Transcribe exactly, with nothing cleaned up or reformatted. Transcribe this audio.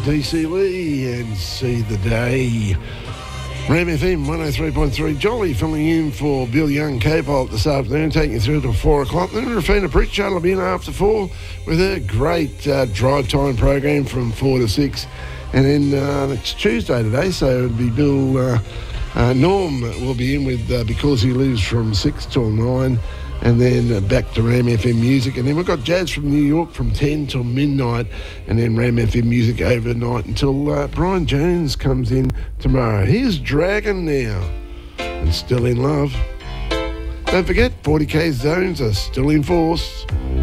D C Lee and See the Day. Ram F M one oh three point three. Jolly filling in for Bill Young K-Pop this afternoon, taking you through to four o'clock. Then Rafina Pritchard will be in after four with her great uh, drive time program from four to six. And then uh, it's Tuesday today, so it'll be Bill uh, uh, Norm will be in with uh, Because He Lives from six till nine. And then uh, back to Ram F M Music. And then we've got Jazz from New York from ten till midnight. And then Ram F M Music overnight until uh, Brian Jones comes in tomorrow. Here's Dragon now and Still in Love. Don't forget, forty K zones are still in force.